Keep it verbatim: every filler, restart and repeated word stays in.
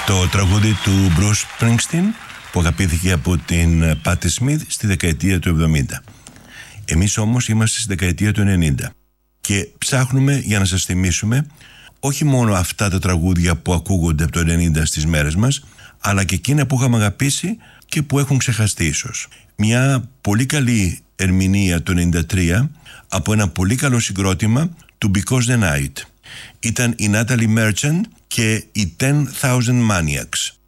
Το τραγούδι του Bruce Springsteen που αγαπήθηκε από την Patti Smith στη δεκαετία του εβδομήντα. Εμείς όμως είμαστε στη δεκαετία του ενενήντα και ψάχνουμε για να σας θυμίσουμε όχι μόνο αυτά τα τραγούδια που ακούγονται από το ενενήντα στις μέρες μας, αλλά και εκείνα που είχαμε αγαπήσει και που έχουν ξεχαστεί ίσως. Μια πολύ καλή ερμηνεία το ενενήντα τρία από ένα πολύ καλό συγκρότημα του Because the Night. Ήταν η Natalie Merchant και οι ten thousand Maniacs.